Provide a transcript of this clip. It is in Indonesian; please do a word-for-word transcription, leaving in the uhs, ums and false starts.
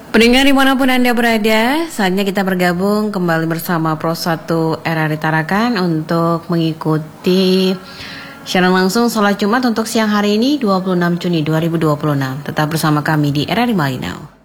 Pendengar dimanapun Anda berada, saatnya kita bergabung kembali bersama Pro satu R R I Tarakan untuk mengikuti siaran langsung sholat Jumat untuk siang hari ini dua puluh enam Juni dua ribu dua puluh enam. Tetap bersama kami di R R I Malinau.